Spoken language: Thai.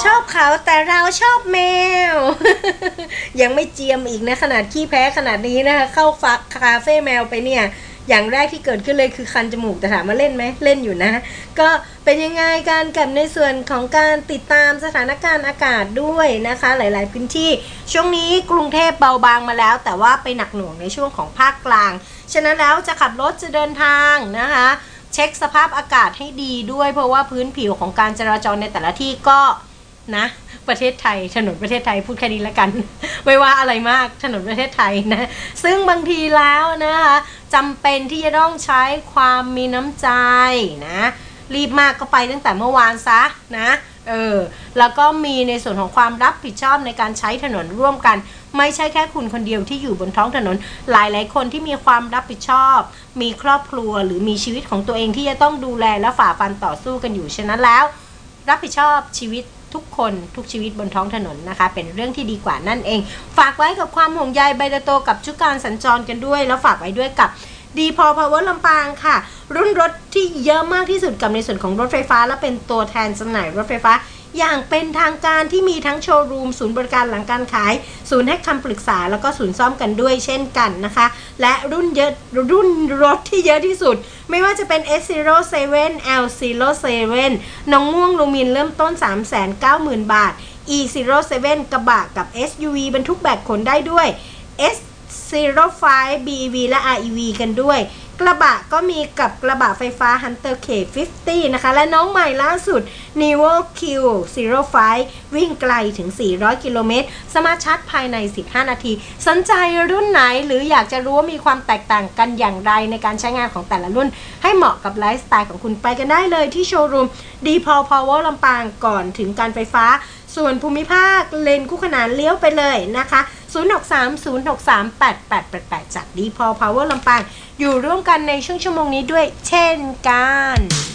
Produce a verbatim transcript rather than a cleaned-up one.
ชอบเขาแต่เราชอบแมว ยังไม่เจียมอีกนะขนาดขี้แพ้ขนาดนี้นะคะเข้าฟักคาเฟ่แมวไปเนี่ยอย่างแรกที่เกิดขึ้นเลยคือคันจมูกแต่ถามมาเล่นไหมเล่นอยู่นะก็เป็นยังไงการกับในส่วนของการติดตามสถานการณ์อากาศด้วยนะคะหลายๆพื้นที่ช่วงนี้กรุงเทพเบาบางมาแล้วแต่ว่าไปหนักหน่วงในช่วงของภาคกลางฉะนั้นแล้วจะขับรถจะเดินทางนะคะเช็คสภาพอากาศให้ดีด้วยเพราะว่าพื้นผิวของการจราจรในแต่ละที่ก็นะประเทศไทยถนนประเทศไทยพูดแค่นี้แล้วกัน ไม่ว่าอะไรมากถนนประเทศไทยนะซึ่งบางทีแล้วนะคะจำเป็นที่จะต้องใช้ความมีน้ำใจนะรีบมากก็ไปตั้งแต่เมื่อวานซะนะเออแล้วก็มีในส่วนของความรับผิดชอบในการใช้ถนนร่วมกันไม่ใช่แค่คุณคนเดียวที่อยู่บนท้องถนนหลายๆคนที่มีความรับผิดชอบมีครอบครัวหรือมีชีวิตของตัวเองที่จะต้องดูแลและฝ่าฟันต่อสู้กันอยู่ฉะนั้นแล้วรับผิดชอบชีวิตทุกคนทุกชีวิตบนท้องถนนนะคะเป็นเรื่องที่ดีกว่านั่นเองฝากไว้กับความห่วงใยไบโตกับชุดการสัญจรกันด้วยแล้วฝากไว้ด้วยกับดีพอพาวเวอร์ลำปางค่ะรุ่นรถที่เยอะมากที่สุดกับในส่วนของรถไฟฟ้าและเป็นตัวแทนจำหน่ายรถไฟฟ้าอย่างเป็นทางการที่มีทั้งโชว์รูมศูนย์บริการหลังการขายศูนย์ให้คำปรึกษาแล้วก็ศูนย์ซ่อมกันด้วยเช่นกันนะคะและรุ่นเยอะรุ่นรถที่เยอะที่สุดไม่ว่าจะเป็น เอส ศูนย์ เซเว่น แอล ศูนย์ เซเว่น น้องม่วงลูมินเริ่มต้น สามแสนเก้าหมื่น บาท อี ศูนย์ เซเว่น กระบะกับ เอส ยู วี บรรทุกแบกขนได้ด้วย เอส ศูนย์ ห้า บี อี วี และ อาร์ อี วี กันด้วยกระบะก็มีกับกระบะไฟฟ้า Hunter เค ห้าสิบ นะคะและน้องใหม่ล่าสุด Nivo คิว ศูนย์ ห้า วิ่งไกลถึงสี่ร้อยกิโลเมตรสามารถชาร์จภายในสิบห้านาทีสนใจรุ่นไหนหรืออยากจะรู้ว่ามีความแตกต่างกันอย่างไรในการใช้งานของแต่ละรุ่นให้เหมาะกับไลฟ์สไตล์ของคุณไปกันได้เลยที่โชว์รูมดีพอพาวเวอร์ลำปางก่อนถึงการไฟฟ้าส่วนภูมิภาคเลนคู่ขนานเลี้ยวไปเลยนะคะศูนย์ หก สาม ศูนย์ หก สาม แปด แปด แปด แปดจากดีพอพาวเวอร์ลำปางอยู่ร่วมกันในช่วงชั่วโมงนี้ด้วยเช่นกัน